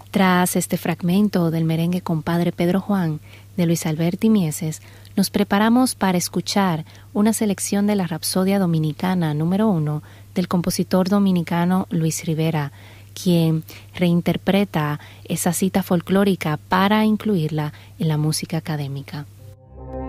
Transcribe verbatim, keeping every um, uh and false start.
Tras este fragmento del merengue Compadre Pedro Juan de Luis Alberti Mieses, nos preparamos para escuchar una selección de la Rapsodia Dominicana número uno del compositor dominicano Luis Rivera, quien reinterpreta esa cita folclórica para incluirla en la música académica.